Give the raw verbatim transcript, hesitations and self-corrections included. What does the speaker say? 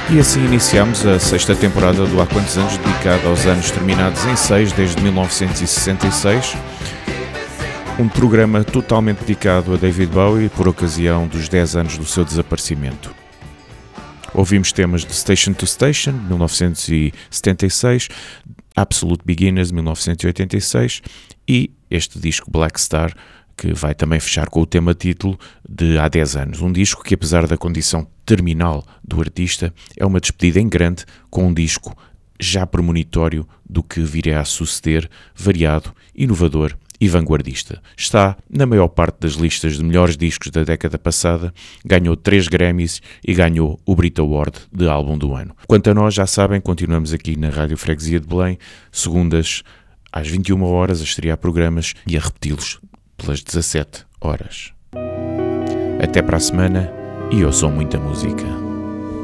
E assim iniciamos a sexta temporada do Há Quantos Anos, dedicada aos anos terminados em seis, desde mil novecentos e sessenta e seis. Um programa totalmente dedicado a David Bowie por ocasião dos dez anos do seu desaparecimento. Ouvimos temas de Station to Station, mil novecentos e setenta e seis, Absolute Beginners, mil novecentos e oitenta e seis, e este disco Black Star, que vai também fechar com o tema título de Há dez anos. Um disco que, apesar da condição terminal do artista, é uma despedida em grande, com um disco já premonitório do que virá a suceder, variado, inovador e vanguardista. Está na maior parte das listas de melhores discos da década passada, ganhou três Grammys e ganhou o Brit Award de álbum do ano. Quanto a nós, já sabem, continuamos aqui na Rádio Freguesia de Belém, segundas às vinte e uma horas, a estrear programas e a repeti-los pelas dezassete horas. Até para a semana e ouçam muita música.